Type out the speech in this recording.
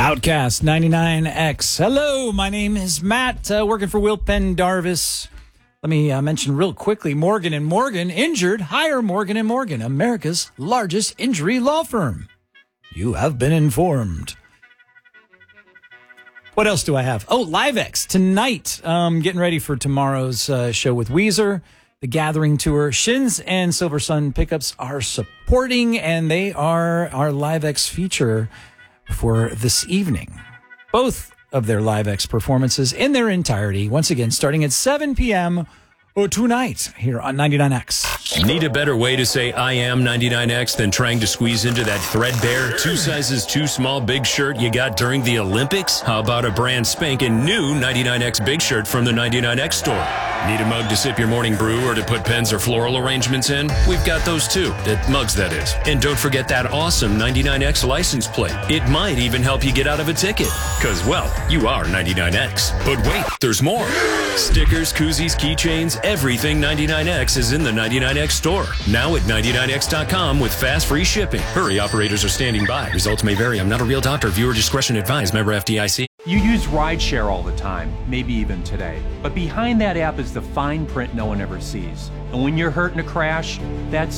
Outcast 99X. Hello, my name is Matt, working for Will Pendarvis. Let me mention real quickly, Morgan & Morgan, injured, hire Morgan & Morgan, America's largest injury law firm. You have been informed. What else do I have? Oh, LiveX tonight. Getting ready for tomorrow's show with Weezer, the Gathering Tour. Shins and Silver Sun Pickups are supporting, and they are our LiveX feature for this evening. Both of their LiveX performances in their entirety, once again, starting at 7 p.m. tonight here on 99X. Need a better way to say I am 99X than trying to squeeze into that threadbare, 2 sizes too small big shirt you got during the Olympics? How about a brand spanking new 99X big shirt from the 99X store? Need a mug to sip your morning brew or to put pens or floral arrangements in? We've got those too. Mugs, that is. And don't forget that awesome 99X license plate. It might even help you get out of a ticket. Because, well, you are 99X. But wait, there's more. Stickers, koozies, keychains, everything 99X is in the 99X store. Now at 99X.com with fast free shipping. Hurry, operators are standing by. Results may vary. I'm not a real doctor. Viewer discretion advised. Member FDIC. You use rideshare all the time, maybe even today. But behind that app is the fine print no one ever sees. And when you're hurt in a crash, that's